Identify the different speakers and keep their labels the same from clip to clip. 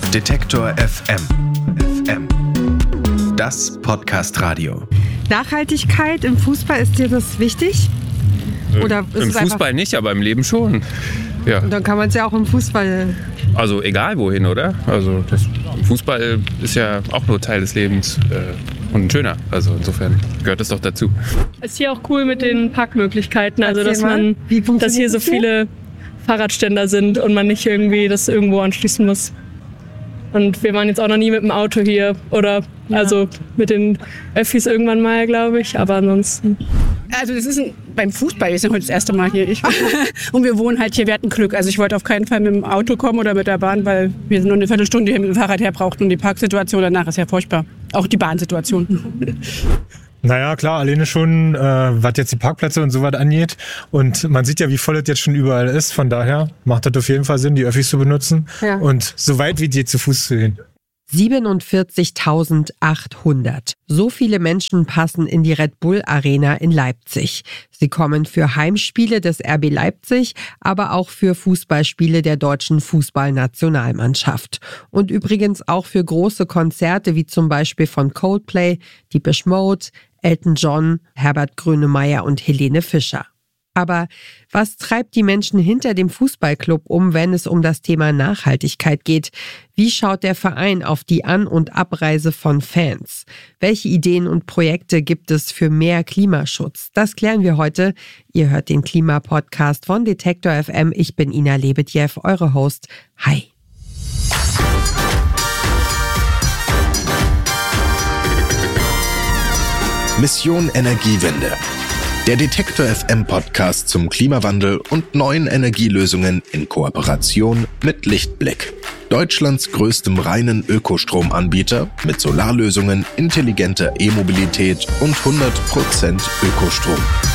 Speaker 1: Detektor FM. Das Podcast-Radio.
Speaker 2: Nachhaltigkeit im Fußball, ist dir das wichtig? Oder ist
Speaker 3: im Fußball nicht, aber im Leben schon. Ja.
Speaker 2: Und dann kann man es ja auch im Fußball...
Speaker 3: Also egal wohin, oder? Also Fußball ist ja auch nur Teil des Lebens und ein schöner. Also insofern gehört es doch dazu.
Speaker 4: Ist hier auch cool mit den Parkmöglichkeiten, also dass hier so viele Fahrradständer sind und man nicht irgendwie das irgendwo anschließen muss. Und wir waren jetzt auch noch nie mit dem Auto hier oder also mit den Öffis irgendwann mal, glaube ich, aber ansonsten.
Speaker 5: Also das ist beim Fußball, wir sind heute das erste Mal hier. Und wir wohnen halt hier, wir hatten Glück. Also ich wollte auf keinen Fall mit dem Auto kommen oder mit der Bahn, weil wir nur eine Viertelstunde hier mit dem Fahrrad her brauchten und die Parksituation danach ist ja furchtbar. Auch die Bahnsituation.
Speaker 6: Naja, klar, alleine schon, was jetzt die Parkplätze und so was angeht. Und man sieht ja, wie voll es jetzt schon überall ist. Von daher macht das auf jeden Fall Sinn, die Öffis zu benutzen. Ja. Und so weit wie geht zu Fuß zu gehen.
Speaker 2: 47.800. So viele Menschen passen in die Red Bull Arena in Leipzig. Sie kommen für Heimspiele des RB Leipzig, aber auch für Fußballspiele der deutschen Fußballnationalmannschaft. Und übrigens auch für große Konzerte wie zum Beispiel von Coldplay, Depeche Mode, Elton John, Herbert Grönemeyer und Helene Fischer. Aber was treibt die Menschen hinter dem Fußballclub um, wenn es um das Thema Nachhaltigkeit geht? Wie schaut der Verein auf die An- und Abreise von Fans? Welche Ideen und Projekte gibt es für mehr Klimaschutz? Das klären wir heute. Ihr hört den Klimapodcast von Detektor FM. Ich bin Ina Lebedjew, eure Host. Hi.
Speaker 1: Mission Energiewende. Der Detektor FM Podcast zum Klimawandel und neuen Energielösungen in Kooperation mit Lichtblick. Deutschlands größtem reinen Ökostromanbieter mit Solarlösungen, intelligenter E-Mobilität und 100% Ökostrom.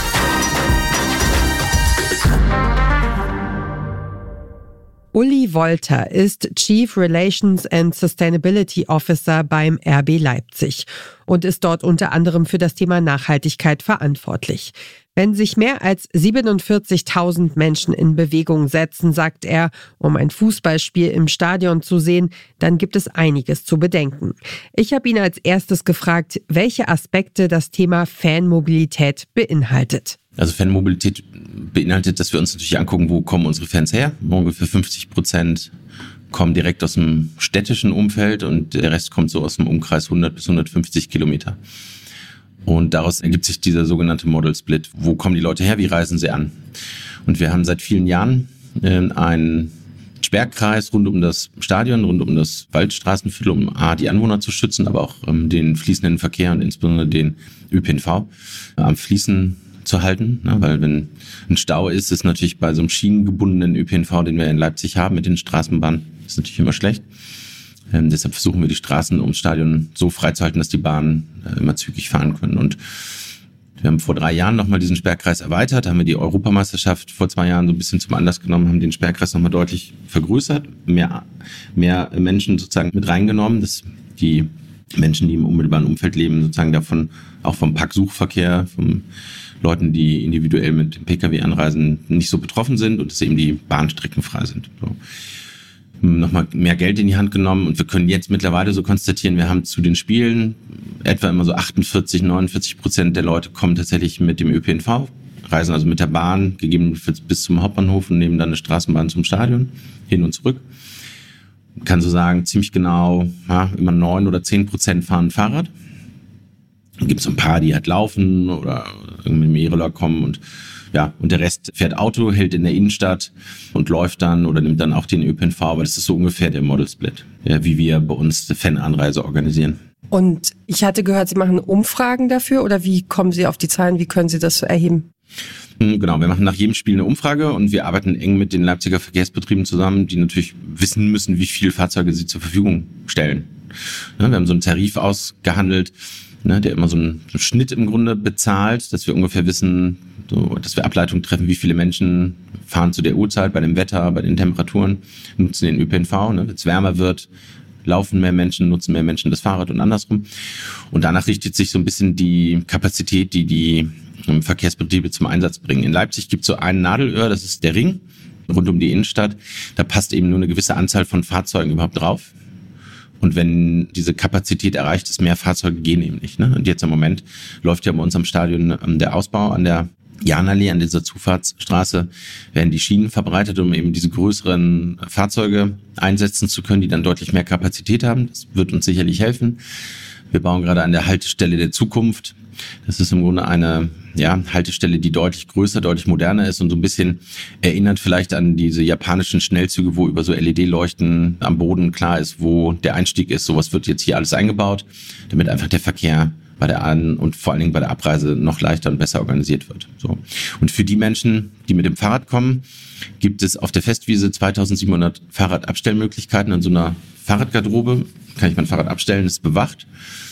Speaker 2: Uli Wolter ist Chief Relations and Sustainability Officer beim RB Leipzig und ist dort unter anderem für das Thema Nachhaltigkeit verantwortlich. Wenn sich mehr als 47.000 Menschen in Bewegung setzen, sagt er, um ein Fußballspiel im Stadion zu sehen, dann gibt es einiges zu bedenken. Ich habe ihn als erstes gefragt, welche Aspekte das Thema Fanmobilität beinhaltet.
Speaker 7: Also Fanmobilität beinhaltet, dass wir uns natürlich angucken, wo kommen unsere Fans her. Ungefähr 50% kommen direkt aus dem städtischen Umfeld und der Rest kommt so aus dem Umkreis 100 bis 150 Kilometer. Und daraus ergibt sich dieser sogenannte Model Split. Wo kommen die Leute her, wie reisen sie an? Und wir haben seit vielen Jahren einen Sperrkreis rund um das Stadion, rund um das Waldstraßenviertel, um die Anwohner zu schützen, aber auch den fließenden Verkehr und insbesondere den ÖPNV am Fließen zu halten, ne? Weil wenn ein Stau ist natürlich bei so einem schienengebundenen ÖPNV, den wir in Leipzig haben mit den Straßenbahnen, ist natürlich immer schlecht. Deshalb versuchen wir die Straßen ums Stadion so freizuhalten, dass die Bahnen immer zügig fahren können. Und wir haben vor 3 Jahren nochmal diesen Sperrkreis erweitert, haben wir die Europameisterschaft vor 2 Jahren so ein bisschen zum Anlass genommen, haben den Sperrkreis nochmal deutlich vergrößert, mehr Menschen sozusagen mit reingenommen, dass die Menschen, die im unmittelbaren Umfeld leben, sozusagen davon auch vom Parksuchverkehr, von Leuten, die individuell mit dem Pkw anreisen, nicht so betroffen sind und dass eben die Bahnstrecken frei sind. So. Nochmal mehr Geld in die Hand genommen und wir können jetzt mittlerweile so konstatieren, wir haben zu den Spielen etwa immer so 48-49% der Leute kommen tatsächlich mit dem ÖPNV, reisen also mit der Bahn, gegebenenfalls bis zum Hauptbahnhof und nehmen dann eine Straßenbahn zum Stadion, hin und zurück. Man kann so sagen, ziemlich genau, immer 9 oder 10% fahren Fahrrad. Dann gibt es so ein paar, die halt laufen oder irgendwie mit dem E-Roller kommen und der Rest fährt Auto, hält in der Innenstadt und läuft dann oder nimmt dann auch den ÖPNV. Aber das ist so ungefähr der Model Split, wie wir bei uns die Fananreise organisieren.
Speaker 2: Und ich hatte gehört, Sie machen Umfragen dafür oder wie kommen Sie auf die Zahlen? Wie können Sie das erheben?
Speaker 7: Genau, wir machen nach jedem Spiel eine Umfrage und wir arbeiten eng mit den Leipziger Verkehrsbetrieben zusammen, die natürlich wissen müssen, wie viele Fahrzeuge sie zur Verfügung stellen. Ja, wir haben so einen Tarif ausgehandelt, der immer so einen Schnitt im Grunde bezahlt, dass wir ungefähr wissen, dass wir Ableitungen treffen, wie viele Menschen fahren zu der Uhrzeit, bei dem Wetter, bei den Temperaturen, nutzen den ÖPNV. Wenn es wärmer wird, laufen mehr Menschen, nutzen mehr Menschen das Fahrrad und andersrum. Und danach richtet sich so ein bisschen die Kapazität, die Verkehrsbetriebe zum Einsatz bringen. In Leipzig gibt es so ein Nadelöhr, das ist der Ring rund um die Innenstadt. Da passt eben nur eine gewisse Anzahl von Fahrzeugen überhaupt drauf. Und wenn diese Kapazität erreicht ist, mehr Fahrzeuge gehen eben nicht. Ne? Und jetzt im Moment läuft ja bei uns am Stadion der Ausbau an der Jahnallee, an dieser Zufahrtsstraße, werden die Schienen verbreitet, um eben diese größeren Fahrzeuge einsetzen zu können, die dann deutlich mehr Kapazität haben. Das wird uns sicherlich helfen. Wir bauen gerade an der Haltestelle der Zukunft. Das ist im Grunde eine Haltestelle, die deutlich größer, deutlich moderner ist und so ein bisschen erinnert vielleicht an diese japanischen Schnellzüge, wo über so LED-Leuchten am Boden klar ist, wo der Einstieg ist. Sowas wird jetzt hier alles eingebaut, damit einfach der Verkehr bei der An- und vor allen Dingen bei der Abreise noch leichter und besser organisiert wird. So. Und für die Menschen, die mit dem Fahrrad kommen, gibt es auf der Festwiese 2700 Fahrradabstellmöglichkeiten in so einer Fahrradgarderobe. Kann ich mein Fahrrad abstellen, ist bewacht.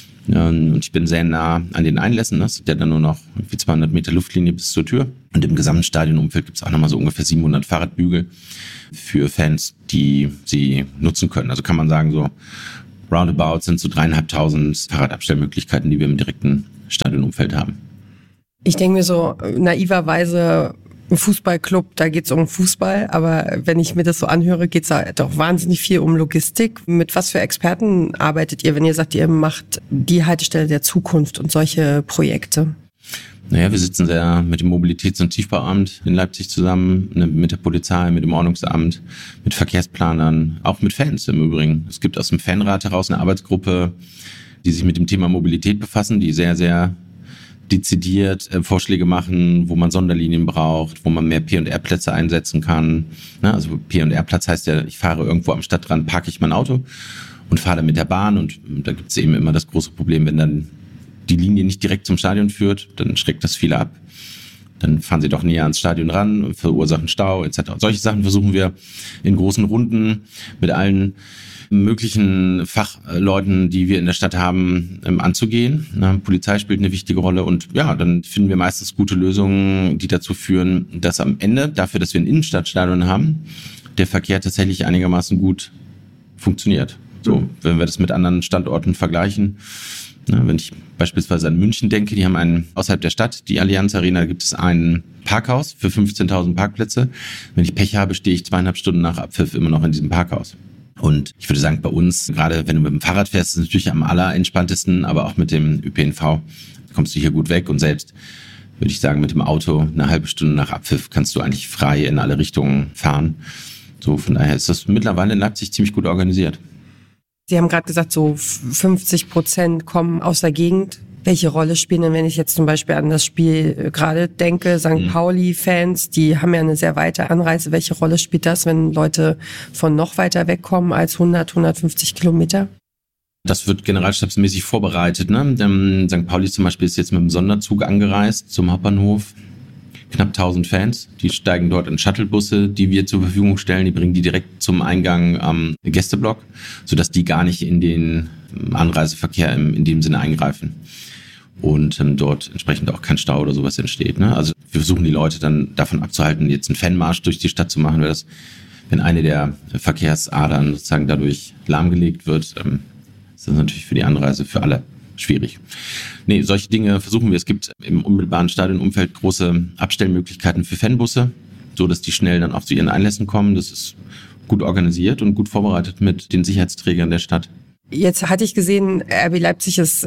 Speaker 7: Und ich bin sehr nah an den Einlässen. Das sind ja dann nur noch 200 Meter Luftlinie bis zur Tür. Und im gesamten Stadionumfeld gibt es auch nochmal so ungefähr 700 Fahrradbügel für Fans, die sie nutzen können. Also kann man sagen, so roundabout sind so 3.500 Fahrradabstellmöglichkeiten, die wir im direkten Stadionumfeld haben.
Speaker 2: Ich denke mir so naiverweise, ein Fußballclub, da geht es um Fußball, aber wenn ich mir das so anhöre, geht es da doch wahnsinnig viel um Logistik. Mit was für Experten arbeitet ihr, wenn ihr sagt, ihr macht die Haltestelle der Zukunft und solche Projekte?
Speaker 7: Naja, wir sitzen sehr mit dem Mobilitäts- und Tiefbauamt in Leipzig zusammen, mit der Polizei, mit dem Ordnungsamt, mit Verkehrsplanern, auch mit Fans im Übrigen. Es gibt aus dem Fanrat heraus eine Arbeitsgruppe, die sich mit dem Thema Mobilität befassen, die sehr, sehr dezidiert Vorschläge machen, wo man Sonderlinien braucht, wo man mehr P&R-Plätze einsetzen kann. Also P&R-Platz heißt ja, ich fahre irgendwo am Stadtrand, parke ich mein Auto und fahre dann mit der Bahn. Und da gibt es eben immer das große Problem, wenn dann die Linie nicht direkt zum Stadion führt, dann schreckt das viele ab. Dann fahren sie doch näher ans Stadion ran und verursachen Stau etc. Und solche Sachen versuchen wir in großen Runden mit allen möglichen Fachleuten, die wir in der Stadt haben, anzugehen. Polizei spielt eine wichtige Rolle und ja, dann finden wir meistens gute Lösungen, die dazu führen, dass am Ende, dafür, dass wir ein Innenstadtstadion haben, der Verkehr tatsächlich einigermaßen gut funktioniert. So, wenn wir das mit anderen Standorten vergleichen. Wenn ich beispielsweise an München denke, die haben außerhalb der Stadt, die Allianz Arena, gibt es ein Parkhaus für 15.000 Parkplätze. Wenn ich Pech habe, stehe ich 2,5 Stunden nach Abpfiff immer noch in diesem Parkhaus. Und ich würde sagen, bei uns, gerade wenn du mit dem Fahrrad fährst, ist es natürlich am allerentspanntesten, aber auch mit dem ÖPNV kommst du hier gut weg. Und selbst, würde ich sagen, mit dem Auto 1/2 Stunde nach Abpfiff kannst du eigentlich frei in alle Richtungen fahren. So, von daher ist das mittlerweile in Leipzig ziemlich gut organisiert.
Speaker 2: Sie haben gerade gesagt, so 50% kommen aus der Gegend. Welche Rolle spielen denn, wenn ich jetzt zum Beispiel an das Spiel gerade denke, St. Pauli-Fans, die haben ja eine sehr weite Anreise. Welche Rolle spielt das, wenn Leute von noch weiter weg kommen als 150 Kilometer?
Speaker 7: Das wird generalstabsmäßig vorbereitet. St. Pauli zum Beispiel ist jetzt mit dem Sonderzug angereist zum Hauptbahnhof. Knapp 1000 Fans, die steigen dort in Shuttlebusse, die wir zur Verfügung stellen. Die bringen die direkt zum Eingang am Gästeblock, sodass die gar nicht in den Anreiseverkehr in dem Sinne eingreifen. Und dort entsprechend auch kein Stau oder sowas entsteht. Also wir versuchen die Leute dann davon abzuhalten, jetzt einen Fanmarsch durch die Stadt zu machen, weil wenn eine der Verkehrsadern sozusagen dadurch lahmgelegt wird, ist das natürlich für die Anreise für alle schwierig. Nee, solche Dinge versuchen wir. Es gibt im unmittelbaren Stadionumfeld große Abstellmöglichkeiten für Fanbusse, so dass die schnell dann auch zu ihren Einlässen kommen. Das ist gut organisiert und gut vorbereitet mit den Sicherheitsträgern der Stadt.
Speaker 2: Jetzt hatte ich gesehen, RB Leipzig ist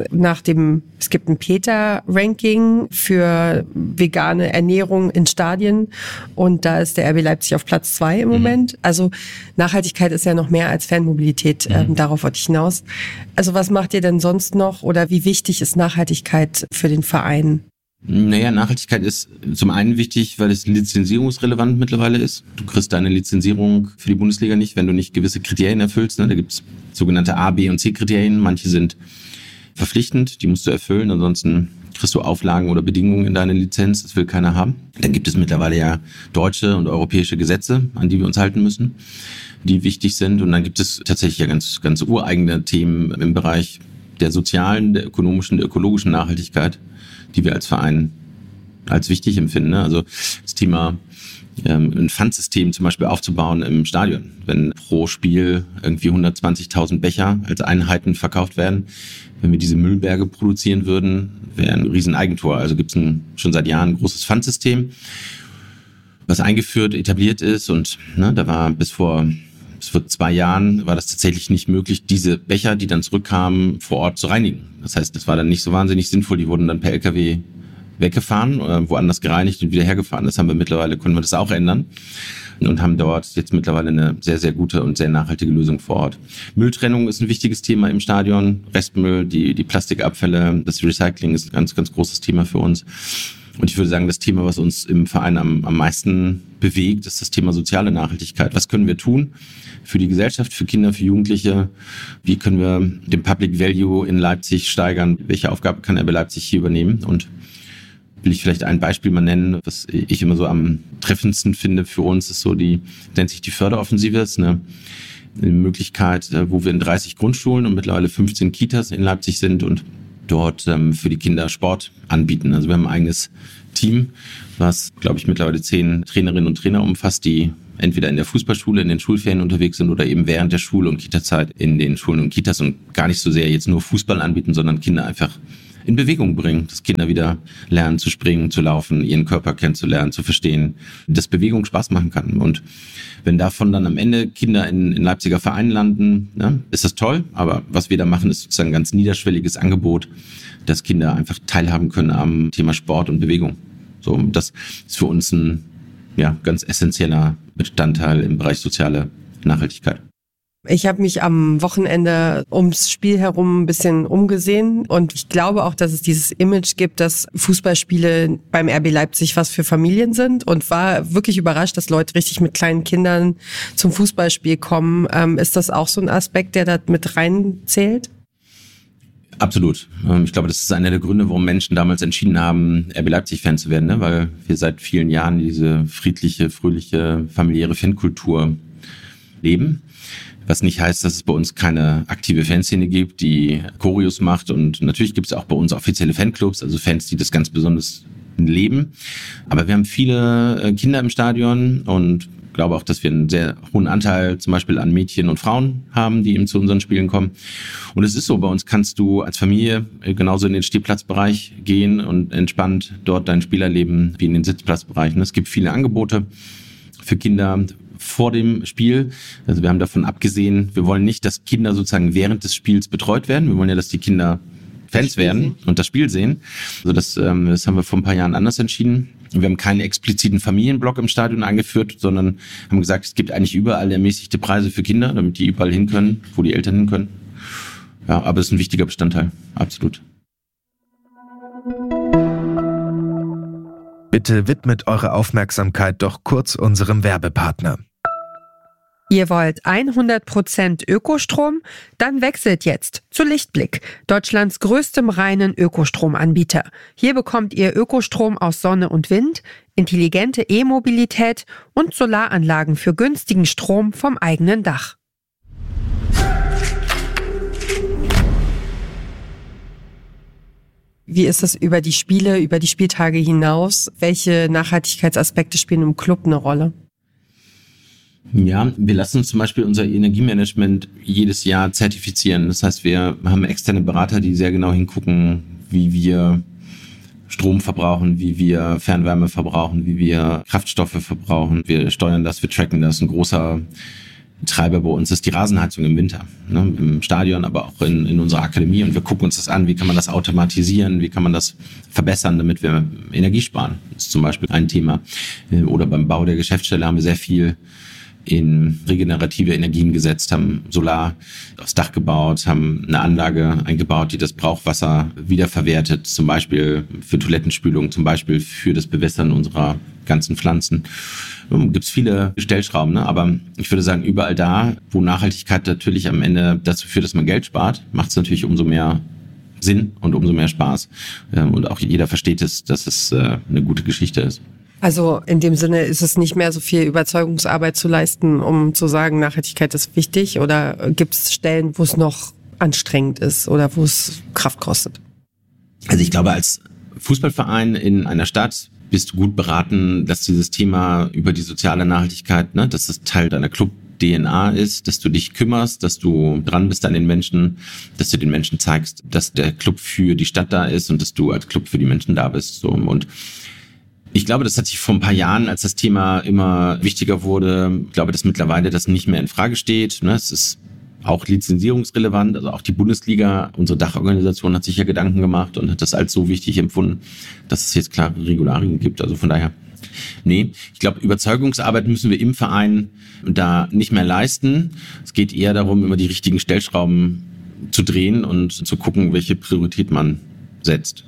Speaker 2: es gibt ein PETA-Ranking für vegane Ernährung in Stadien und da ist der RB Leipzig auf Platz 2 im Moment. Also Nachhaltigkeit ist ja noch mehr als Fanmobilität, darauf wollte ich hinaus. Also was macht ihr denn sonst noch oder wie wichtig ist Nachhaltigkeit für den Verein?
Speaker 7: Naja, Nachhaltigkeit ist zum einen wichtig, weil es lizenzierungsrelevant mittlerweile ist. Du kriegst deine Lizenzierung für die Bundesliga nicht, wenn du nicht gewisse Kriterien erfüllst. Da gibt es sogenannte A, B und C Kriterien. Manche sind verpflichtend, die musst du erfüllen. Ansonsten kriegst du Auflagen oder Bedingungen in deine Lizenz. Das will keiner haben. Dann gibt es mittlerweile ja deutsche und europäische Gesetze, an die wir uns halten müssen, die wichtig sind. Und dann gibt es tatsächlich ja ganz, ganz ureigene Themen im Bereich der sozialen, der ökonomischen, der ökologischen Nachhaltigkeit, die wir als Verein als wichtig empfinden. Also das Thema, ein Pfandsystem zum Beispiel aufzubauen im Stadion. Wenn pro Spiel irgendwie 120.000 Becher als Einheiten verkauft werden, wenn wir diese Müllberge produzieren würden, wäre ein Rieseneigentor. Also gibt es schon seit Jahren ein großes Pfandsystem, was eingeführt, etabliert ist und da war bis vor bis vor 2 Jahren war das tatsächlich nicht möglich, diese Becher, die dann zurückkamen, vor Ort zu reinigen. Das heißt, das war dann nicht so wahnsinnig sinnvoll. Die wurden dann per LKW weggefahren, woanders gereinigt und wieder hergefahren. Konnten wir das auch ändern und haben dort jetzt mittlerweile eine sehr, sehr gute und sehr nachhaltige Lösung vor Ort. Mülltrennung ist ein wichtiges Thema im Stadion. Restmüll, die Plastikabfälle, das Recycling ist ein ganz, ganz großes Thema für uns. Und ich würde sagen, das Thema, was uns im Verein am meisten bewegt, ist das Thema soziale Nachhaltigkeit. Was können wir tun für die Gesellschaft, für Kinder, für Jugendliche? Wie können wir den Public Value in Leipzig steigern? Welche Aufgabe kann RB Leipzig hier übernehmen? Und will ich vielleicht ein Beispiel mal nennen, was ich immer so am treffendsten finde für uns, ist so nennt sich die Förderoffensive. Das ist eine Möglichkeit, wo wir in 30 Grundschulen und mittlerweile 15 Kitas in Leipzig sind und dort für die Kinder Sport anbieten. Also wir haben ein eigenes Team, was, glaube ich, mittlerweile 10 Trainerinnen und Trainer umfasst, die entweder in der Fußballschule, in den Schulferien unterwegs sind oder eben während der Schul- und Kitazeit in den Schulen und Kitas und gar nicht so sehr jetzt nur Fußball anbieten, sondern Kinder einfach in Bewegung bringen, dass Kinder wieder lernen zu springen, zu laufen, ihren Körper kennenzulernen, zu verstehen, dass Bewegung Spaß machen kann. Und wenn davon dann am Ende Kinder in Leipziger Vereinen landen, ist das toll. Aber was wir da machen, ist sozusagen ein ganz niederschwelliges Angebot, dass Kinder einfach teilhaben können am Thema Sport und Bewegung. So, das ist für uns ein ganz essentieller Bestandteil im Bereich soziale Nachhaltigkeit.
Speaker 2: Ich habe mich am Wochenende ums Spiel herum ein bisschen umgesehen und ich glaube auch, dass es dieses Image gibt, dass Fußballspiele beim RB Leipzig was für Familien sind und war wirklich überrascht, dass Leute richtig mit kleinen Kindern zum Fußballspiel kommen. Ist das auch so ein Aspekt, der da mit reinzählt?
Speaker 7: Absolut. Ich glaube, das ist einer der Gründe, warum Menschen damals entschieden haben, RB Leipzig-Fan zu werden, weil wir seit vielen Jahren diese friedliche, fröhliche, familiäre Fankultur leben. Was nicht heißt, dass es bei uns keine aktive Fanszene gibt, die Choreos macht. Und natürlich gibt es auch bei uns offizielle Fanclubs, also Fans, die das ganz besonders leben. Aber wir haben viele Kinder im Stadion und glaube auch, dass wir einen sehr hohen Anteil zum Beispiel an Mädchen und Frauen haben, die eben zu unseren Spielen kommen. Und es ist so, bei uns kannst du als Familie genauso in den Stehplatzbereich gehen und entspannt dort dein Spiel erleben wie in den Sitzplatzbereichen. Es gibt viele Angebote für Kinder vor dem Spiel. Also wir haben davon abgesehen, wir wollen nicht, dass Kinder sozusagen während des Spiels betreut werden. Wir wollen ja, dass die Kinder Fans werden und das Spiel sehen. Also das haben wir vor ein paar Jahren anders entschieden. Wir haben keinen expliziten Familienblock im Stadion eingeführt, sondern haben gesagt, es gibt eigentlich überall ermäßigte Preise für Kinder, damit die überall hin können, wo die Eltern hin können. Ja, aber es ist ein wichtiger Bestandteil, absolut.
Speaker 1: Bitte widmet eure Aufmerksamkeit doch kurz unserem Werbepartner.
Speaker 2: Ihr wollt 100% Ökostrom? Dann wechselt jetzt zu Lichtblick, Deutschlands größtem reinen Ökostromanbieter. Hier bekommt ihr Ökostrom aus Sonne und Wind, intelligente E-Mobilität und Solaranlagen für günstigen Strom vom eigenen Dach. Wie ist das über die Spiele, über die Spieltage hinaus? Welche Nachhaltigkeitsaspekte spielen im Club eine Rolle?
Speaker 7: Ja, wir lassen uns zum Beispiel unser Energiemanagement jedes Jahr zertifizieren. Das heißt, wir haben externe Berater, die sehr genau hingucken, wie wir Strom verbrauchen, wie wir Fernwärme verbrauchen, wie wir Kraftstoffe verbrauchen. Wir steuern das, wir tracken das. Ein großer Treiber bei uns ist die Rasenheizung im Winter, im Stadion, aber auch in unserer Akademie. Und wir gucken uns das an, wie kann man das automatisieren, wie kann man das verbessern, damit wir Energie sparen. Das ist zum Beispiel ein Thema. Oder beim Bau der Geschäftsstelle haben wir sehr viel in regenerative Energien gesetzt, haben Solar aufs Dach gebaut, haben eine Anlage eingebaut, die das Brauchwasser wiederverwertet, zum Beispiel für Toilettenspülung, zum Beispiel für das Bewässern unserer ganzen Pflanzen. Gibt es viele Stellschrauben, aber ich würde sagen, überall da, wo Nachhaltigkeit natürlich am Ende dazu führt, dass man Geld spart, macht es natürlich umso mehr Sinn und umso mehr Spaß. Und auch jeder versteht es, dass es eine gute Geschichte ist.
Speaker 2: Also in dem Sinne ist es nicht mehr so viel Überzeugungsarbeit zu leisten, um zu sagen, Nachhaltigkeit ist wichtig, oder gibt es Stellen, wo es noch anstrengend ist oder wo es Kraft kostet?
Speaker 7: Also ich glaube, als Fußballverein in einer Stadt bist du gut beraten, dass dieses Thema über die soziale Nachhaltigkeit, dass das Teil deiner Club-DNA ist, dass du dich kümmerst, dass du dran bist an den Menschen, dass du den Menschen zeigst, dass der Club für die Stadt da ist und dass du als Club für die Menschen da bist. So. Und Ich glaube, das hat sich vor ein paar Jahren, als das Thema immer wichtiger wurde, ich glaube, dass mittlerweile das nicht mehr in Frage steht. Es ist auch lizenzierungsrelevant, also auch die Bundesliga, unsere Dachorganisation hat sich ja Gedanken gemacht und hat das als so wichtig empfunden, dass es jetzt klare Regularien gibt. Also von daher, nee, ich glaube, Überzeugungsarbeit müssen wir im Verein da nicht mehr leisten. Es geht eher darum, immer die richtigen Stellschrauben zu drehen und zu gucken, welche Priorität man setzt.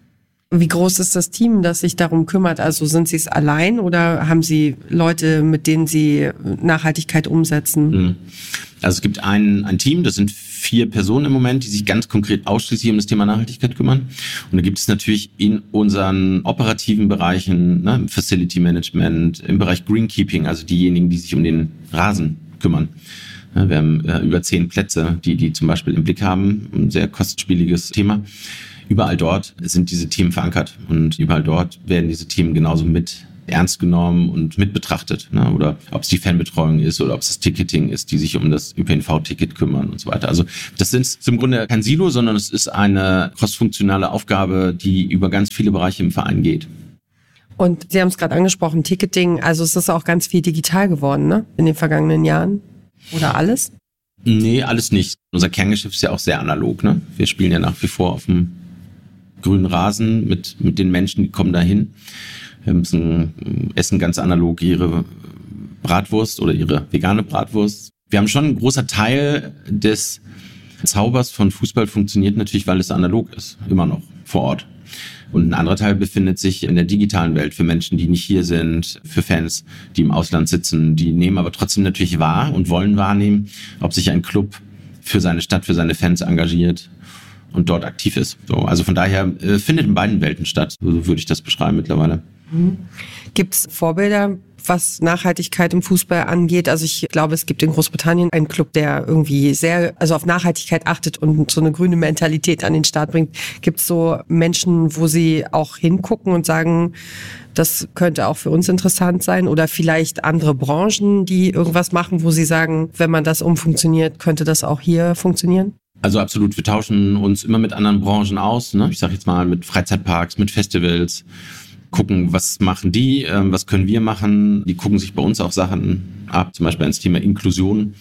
Speaker 2: Wie groß ist das Team, das sich darum kümmert? Also sind Sie es allein oder haben Sie Leute, mit denen Sie Nachhaltigkeit umsetzen?
Speaker 7: Also es gibt ein Team, das sind 4 Personen im Moment, die sich ganz konkret ausschließlich um das Thema Nachhaltigkeit kümmern. Und da gibt es natürlich in unseren operativen Bereichen, Facility Management, im Bereich Greenkeeping, also diejenigen, die sich um den Rasen kümmern. Wir haben über 10 Plätze, die zum Beispiel im Blick haben, ein sehr kostspieliges Thema. Überall dort sind diese Themen verankert und überall dort werden diese Themen genauso mit ernst genommen und mit betrachtet. Oder ob es die Fanbetreuung ist oder ob es das Ticketing ist, die sich um das ÖPNV-Ticket kümmern und so weiter. Also das ist im Grunde kein Silo, sondern es ist eine crossfunktionale Aufgabe, die über ganz viele Bereiche im Verein geht.
Speaker 2: Und Sie haben es gerade angesprochen, Ticketing, also es ist auch ganz viel digital geworden, ne? In den vergangenen Jahren. Oder alles?
Speaker 7: Nee, alles nicht. Unser Kerngeschäft ist ja auch sehr analog. Ne? Wir spielen ja nach wie vor auf dem grünen Rasen mit den Menschen, die kommen dahin. Wir essen ganz analog ihre Bratwurst oder ihre vegane Bratwurst. Wir haben schon einen großen Teil des Zaubers von Fußball funktioniert natürlich, weil es analog ist, immer noch vor Ort. Und ein anderer Teil befindet sich in der digitalen Welt für Menschen, die nicht hier sind, für Fans, die im Ausland sitzen. Die nehmen aber trotzdem natürlich wahr und wollen wahrnehmen, ob sich ein Club für seine Stadt, für seine Fans engagiert und dort aktiv ist. So, also von daher findet in beiden Welten statt, so würde ich das beschreiben mittlerweile.
Speaker 2: Gibt es Vorbilder, was Nachhaltigkeit im Fußball angeht? Also ich glaube, es gibt in Großbritannien einen Club, der irgendwie also auf Nachhaltigkeit achtet und so eine grüne Mentalität an den Start bringt. Gibt es so Menschen, wo Sie auch hingucken und sagen, das könnte auch für uns interessant sein? Oder vielleicht andere Branchen, die irgendwas machen, wo Sie sagen, wenn man das umfunktioniert, könnte das auch hier funktionieren?
Speaker 7: Also absolut, wir tauschen uns immer mit anderen Branchen aus. Ne? Ich sage jetzt mal mit Freizeitparks, mit Festivals. Gucken, was machen die, was können wir machen. Die gucken sich bei uns auch Sachen ab, zum Beispiel ins Thema Inklusion.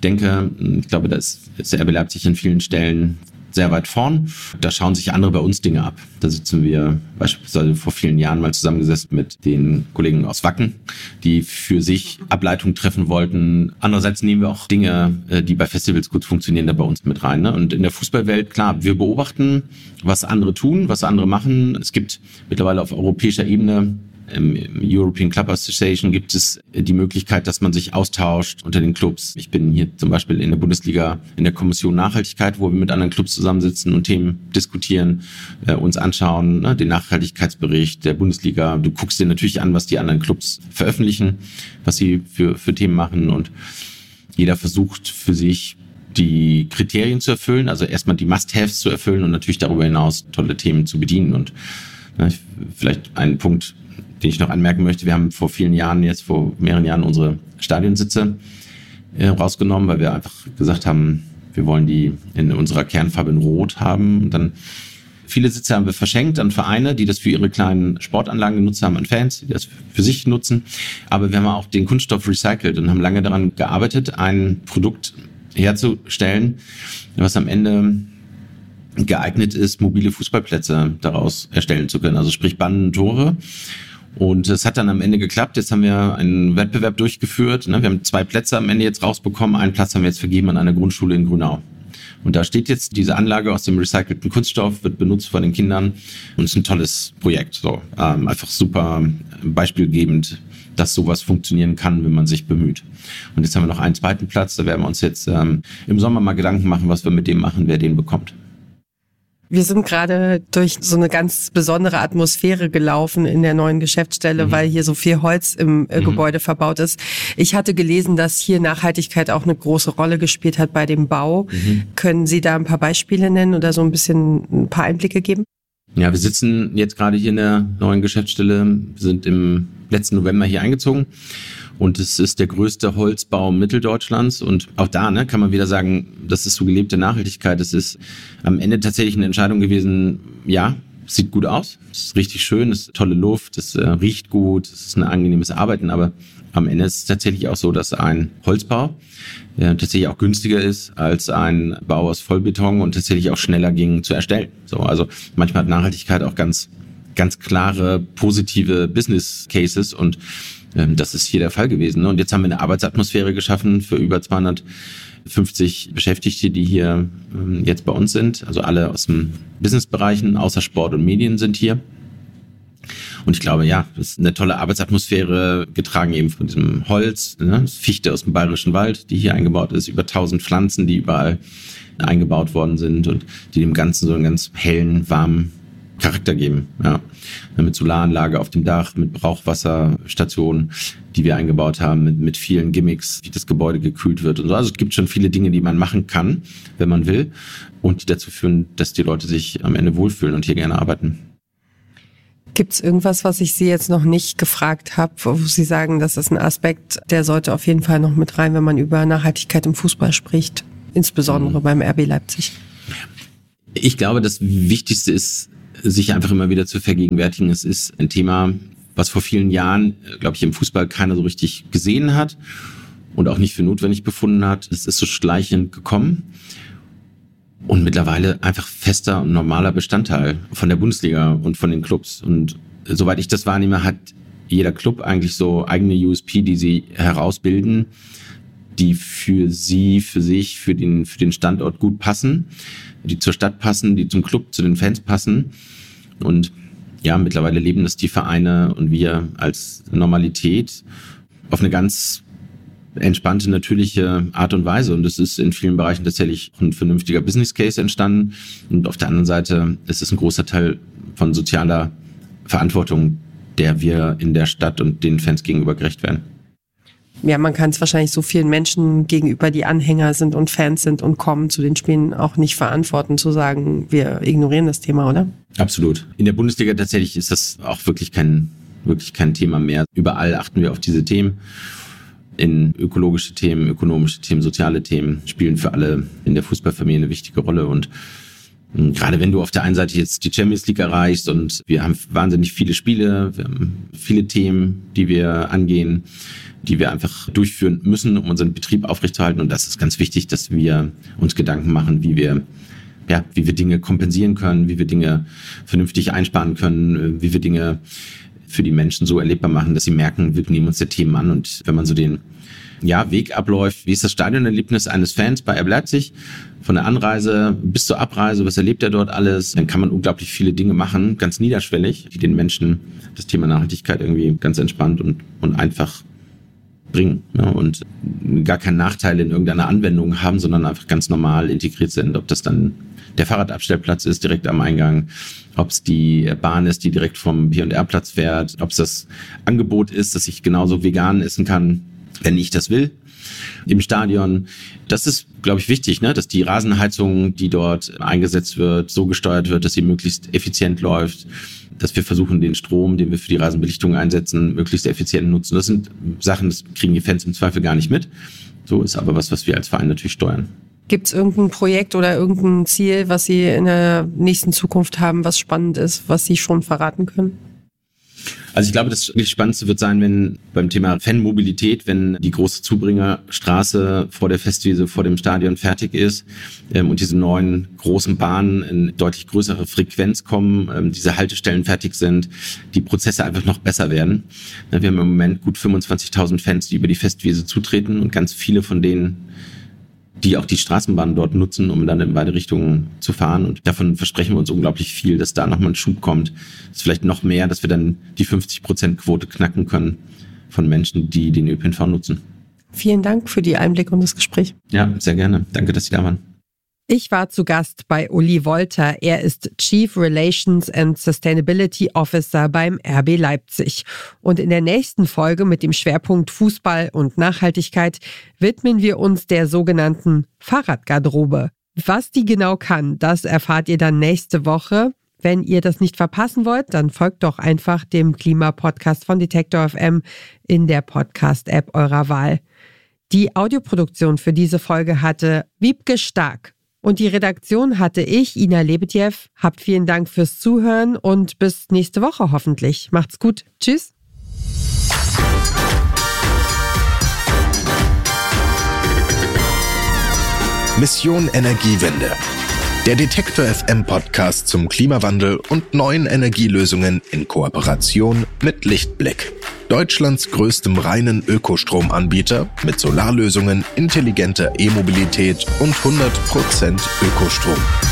Speaker 7: Ich glaube, da ist der RB Leipzig an vielen Stellen sehr weit vorn. Da schauen sich andere bei uns Dinge ab. Da sitzen wir beispielsweise vor vielen Jahren mal zusammengesessen mit den Kollegen aus Wacken, die für sich Ableitungen treffen wollten. Andererseits nehmen wir auch Dinge, die bei Festivals gut funktionieren, da bei uns mit rein. Ne? Und in der Fußballwelt, klar, wir beobachten, was andere tun, was andere machen. Es gibt mittlerweile auf europäischer Ebene, im European Club Association gibt es die Möglichkeit, dass man sich austauscht unter den Clubs. Ich bin hier zum Beispiel in der Bundesliga in der Kommission Nachhaltigkeit, wo wir mit anderen Clubs zusammensitzen und Themen diskutieren, uns anschauen, ne, den Nachhaltigkeitsbericht der Bundesliga. Du guckst dir natürlich an, was die anderen Clubs veröffentlichen, was sie für Themen machen, und jeder versucht für sich die Kriterien zu erfüllen, also erstmal die Must-Haves zu erfüllen und natürlich darüber hinaus tolle Themen zu bedienen. Und vielleicht einen Punkt, den ich noch anmerken möchte: Wir haben vor mehreren Jahren unsere Stadionsitze rausgenommen, weil wir einfach gesagt haben, wir wollen die in unserer Kernfarbe in Rot haben. Und dann viele Sitze haben wir verschenkt an Vereine, die das für ihre kleinen Sportanlagen genutzt haben, an Fans, die das für sich nutzen. Aber wir haben auch den Kunststoff recycelt und haben lange daran gearbeitet, ein Produkt herzustellen, was am Ende geeignet ist, mobile Fußballplätze daraus erstellen zu können. Also sprich Banden, Tore. Und es hat dann am Ende geklappt. Jetzt haben wir einen Wettbewerb durchgeführt. Wir haben 2 Plätze am Ende jetzt rausbekommen. Einen Platz haben wir jetzt vergeben an einer Grundschule in Grünau. Und da steht jetzt diese Anlage aus dem recycelten Kunststoff, wird benutzt von den Kindern. Und es ist ein tolles Projekt. So, einfach super beispielgebend, dass sowas funktionieren kann, wenn man sich bemüht. Und jetzt haben wir noch einen zweiten Platz. Da werden wir uns jetzt im Sommer mal Gedanken machen, was wir mit dem machen, wer den bekommt.
Speaker 2: Wir sind gerade durch so eine ganz besondere Atmosphäre gelaufen in der neuen Geschäftsstelle, weil hier so viel Holz im Gebäude verbaut ist. Ich hatte gelesen, dass hier Nachhaltigkeit auch eine große Rolle gespielt hat bei dem Bau. Können Sie da ein paar Beispiele nennen oder so ein paar Einblicke geben?
Speaker 7: Ja, wir sitzen jetzt gerade hier in der neuen Geschäftsstelle. Wir sind im letzten November hier eingezogen. Und es ist der größte Holzbau Mitteldeutschlands. Und auch da kann man wieder sagen, das ist so gelebte Nachhaltigkeit. Es ist am Ende tatsächlich eine Entscheidung gewesen, ja, sieht gut aus, es ist richtig schön, es ist tolle Luft, es riecht gut, es ist ein angenehmes Arbeiten, aber am Ende ist es tatsächlich auch so, dass ein Holzbau tatsächlich auch günstiger ist als ein Bau aus Vollbeton und tatsächlich auch schneller ging zu erstellen. So, also manchmal hat Nachhaltigkeit auch ganz klare, positive Business Cases und das ist hier der Fall gewesen. Und jetzt haben wir eine Arbeitsatmosphäre geschaffen für über 250 Beschäftigte, die hier jetzt bei uns sind. Also alle aus den Businessbereichen, außer Sport und Medien sind hier. Und ich glaube, ja, das ist eine tolle Arbeitsatmosphäre, getragen eben von diesem Holz, ne? Fichte aus dem Bayerischen Wald, die hier eingebaut ist, über 1000 Pflanzen, die überall eingebaut worden sind und die dem Ganzen so einen ganz hellen, warmen Charakter geben. Ja. Mit Solaranlage auf dem Dach, mit Brauchwasserstationen, die wir eingebaut haben, mit vielen Gimmicks, wie das Gebäude gekühlt wird und so. Also es gibt schon viele Dinge, die man machen kann, wenn man will, und die dazu führen, dass die Leute sich am Ende wohlfühlen und hier gerne arbeiten.
Speaker 2: Gibt es irgendwas, was ich Sie jetzt noch nicht gefragt habe, wo Sie sagen, das ist ein Aspekt, der sollte auf jeden Fall noch mit rein, wenn man über Nachhaltigkeit im Fußball spricht, insbesondere beim RB Leipzig?
Speaker 7: Ich glaube, das Wichtigste ist, sich einfach immer wieder zu vergegenwärtigen. Es ist ein Thema, was vor vielen Jahren, glaube ich, im Fußball keiner so richtig gesehen hat und auch nicht für notwendig befunden hat. Es ist so schleichend gekommen und mittlerweile einfach fester und normaler Bestandteil von der Bundesliga und von den Clubs. Und soweit ich das wahrnehme, hat jeder Club eigentlich so eigene USP, die sie herausbilden, die für sie, für sich, für den Standort gut passen, die zur Stadt passen, die zum Club, zu den Fans passen. Und ja, mittlerweile leben das die Vereine und wir als Normalität auf eine ganz entspannte, natürliche Art und Weise. Und es ist in vielen Bereichen tatsächlich ein vernünftiger Business Case entstanden. Und auf der anderen Seite ist es ein großer Teil von sozialer Verantwortung, der wir in der Stadt und den Fans gegenüber gerecht werden.
Speaker 2: Ja, man kann es wahrscheinlich so vielen Menschen gegenüber, die Anhänger sind und Fans sind und kommen zu den Spielen, auch nicht verantworten, zu sagen, wir ignorieren das Thema, oder?
Speaker 7: Absolut. In der Bundesliga tatsächlich ist das auch wirklich kein Thema mehr. Überall achten wir auf diese Themen. In ökologische Themen, ökonomische Themen, soziale Themen spielen für alle in der Fußballfamilie eine wichtige Rolle. Und gerade wenn du auf der einen Seite jetzt die Champions League erreichst und wir haben wahnsinnig viele Spiele, wir haben viele Themen, die wir angehen, die wir einfach durchführen müssen, um unseren Betrieb aufrechtzuerhalten. Und das ist ganz wichtig, dass wir uns Gedanken machen, wie wir Dinge kompensieren können, wie wir Dinge vernünftig einsparen können, wie wir Dinge für die Menschen so erlebbar machen, dass sie merken, wir nehmen uns der Themen an. Und wenn man so den Weg abläuft, wie ist das Stadionerlebnis eines Fans bei RB Leipzig, von der Anreise bis zur Abreise, was erlebt er dort alles, dann kann man unglaublich viele Dinge machen, ganz niederschwellig, die den Menschen das Thema Nachhaltigkeit irgendwie ganz entspannt und einfach bringen, ja, und gar keinen Nachteil in irgendeiner Anwendung haben, sondern einfach ganz normal integriert sind. Ob das dann der Fahrradabstellplatz ist direkt am Eingang, ob es die Bahn ist, die direkt vom P&R-Platz fährt, ob es das Angebot ist, dass ich genauso vegan essen kann, wenn ich das will, im Stadion. Das ist, glaube ich, wichtig, ne? Dass die Rasenheizung, die dort eingesetzt wird, so gesteuert wird, dass sie möglichst effizient läuft, dass wir versuchen, den Strom, den wir für die Rasenbelichtung einsetzen, möglichst effizient nutzen. Das sind Sachen, das kriegen die Fans im Zweifel gar nicht mit. So ist aber was wir als Verein natürlich steuern.
Speaker 2: Gibt es irgendein Projekt oder irgendein Ziel, was Sie in der nächsten Zukunft haben, was spannend ist, was Sie schon verraten können?
Speaker 7: Also ich glaube, das Spannendste wird sein, wenn beim Thema Fanmobilität, wenn die große Zubringerstraße vor der Festwiese, vor dem Stadion fertig ist und diese neuen großen Bahnen in deutlich größere Frequenz kommen, diese Haltestellen fertig sind, die Prozesse einfach noch besser werden. Wir haben im Moment gut 25.000 Fans, die über die Festwiese zutreten und ganz viele von denen, die auch die Straßenbahn dort nutzen, um dann in beide Richtungen zu fahren. Und davon versprechen wir uns unglaublich viel, dass da nochmal ein Schub kommt. Das ist vielleicht noch mehr, dass wir dann die 50%-Quote knacken können von Menschen, die den ÖPNV nutzen.
Speaker 2: Vielen Dank für die Einblicke und das Gespräch.
Speaker 7: Ja, sehr gerne. Danke, dass Sie da waren.
Speaker 2: Ich war zu Gast bei Uli Wolter. Er ist Chief Relations and Sustainability Officer beim RB Leipzig. Und in der nächsten Folge mit dem Schwerpunkt Fußball und Nachhaltigkeit widmen wir uns der sogenannten Fahrradgarderobe. Was die genau kann, das erfahrt ihr dann nächste Woche. Wenn ihr das nicht verpassen wollt, dann folgt doch einfach dem Klimapodcast von Detektor FM in der Podcast-App eurer Wahl. Die Audioproduktion für diese Folge hatte Wiebke Stark. Und die Redaktion hatte ich, Ina Lebedjew. Habt vielen Dank fürs Zuhören und bis nächste Woche hoffentlich. Macht's gut. Tschüss.
Speaker 1: Mission Energiewende. Der Detektor FM Podcast zum Klimawandel und neuen Energielösungen in Kooperation mit Lichtblick. Deutschlands größtem reinen Ökostromanbieter mit Solarlösungen, intelligenter E-Mobilität und 100% Ökostrom.